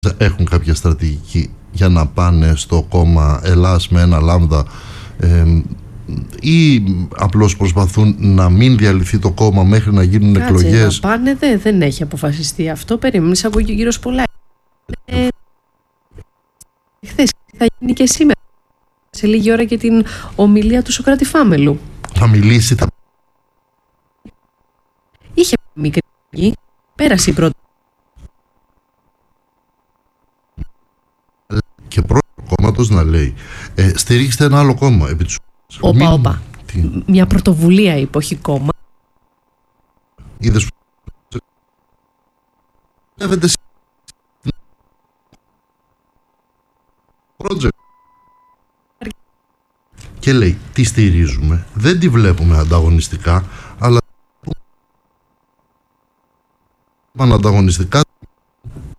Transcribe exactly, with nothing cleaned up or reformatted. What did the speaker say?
έχουν κάποια στρατηγική για να πάνε στο κόμμα Ελλάς με ένα λάμδα, ε, ή απλώς προσπαθούν να μην διαλυθεί το κόμμα μέχρι να γίνουν Κάτσε, εκλογές? να πάνε, δε, δεν έχει αποφασιστεί αυτό. Περίμενε, από εκεί ο κύριος Πολάκης. Ε, χθες θα γίνει και σήμερα. Σε λίγη ώρα και την ομιλία του Σωκράτη Φάμελου. Θα μιλήσει, θα... Είχε μικρή αλλαγή, πέρασε η πρώτη. Και πρώτο κόμματος να λέει, ε, στηρίξτε ένα άλλο κόμμα επί του... Όπα, Μην... όπα. Τι... Μια πρωτοβουλία είπε, όχι κόμμα. Είδες... Και λέει, τι στηρίζουμε? Δεν τη βλέπουμε ανταγωνιστικά, αλλά ανταγωνιστικά